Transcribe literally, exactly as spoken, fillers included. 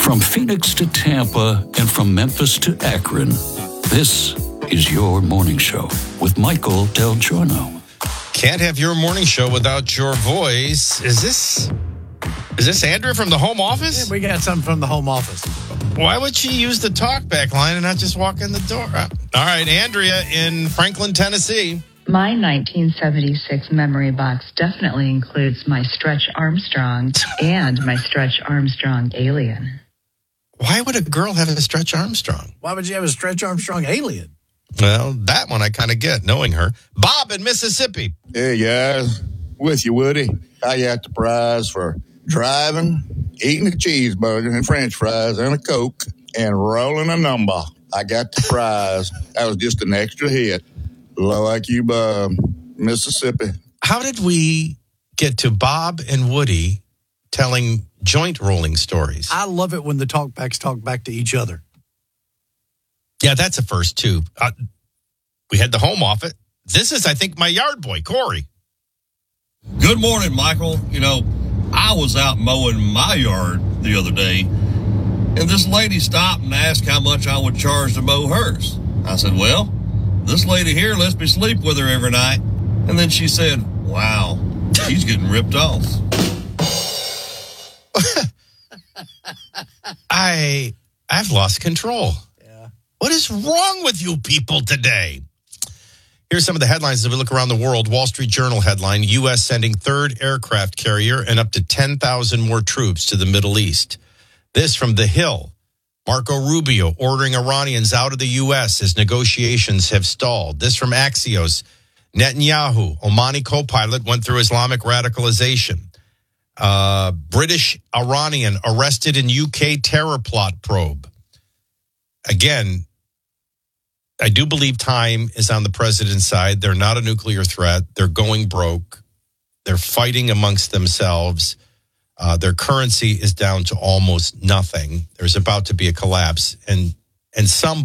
From Phoenix to Tampa and from Memphis to Akron, this is your morning show with Michael Del Giorno. Can't have your morning show without your voice. Is this is this Andrea from the home office? Yeah, we got something from the home office. Why would she use the talkback line and not just walk in the door? Uh, all right, Andrea in Franklin, Tennessee. My nineteen seventy-six memory box definitely includes my Stretch Armstrong and my Stretch Armstrong Alien. Why would a girl have a Stretch Armstrong? Why would you have a Stretch Armstrong Alien? Well, that one I kind of get, knowing her. Bob in Mississippi. Hey, guys. With you, Woody. I got the prize for driving, eating a cheeseburger and french fries and a Coke, and rolling a number. I got the prize. That was just an extra hit. Low I Q Bob, Mississippi. How did we get to Bob and Woody telling joint rolling stories? I love it when the talkbacks talk back to each other. Yeah, that's a first, too. Uh, we had the home office. This is, I think, my yard boy, Corey. Good morning, Michael. You know, I was out mowing my yard the other day, and this lady stopped and asked how much I would charge to mow hers. I said, well, this lady here lets me sleep with her every night. And then she said, wow, she's getting ripped off. I, I've lost control. Yeah. What is wrong with you people today? Here's some of the headlines as we look around the world. Wall Street Journal headline, U S sending third aircraft carrier and up to ten thousand more troops to the Middle East. This from The Hill. Marco Rubio ordering Iranians out of the U S as negotiations have stalled. This from Axios. Netanyahu, Omani co-pilot, went through Islamic radicalization. Uh, British Iranian arrested in U K terror plot probe. Again, I do believe time is on the president's side. They're not a nuclear threat. They're going broke. They're fighting amongst themselves. Uh, their currency is down to almost nothing. There's about to be a collapse. And, and some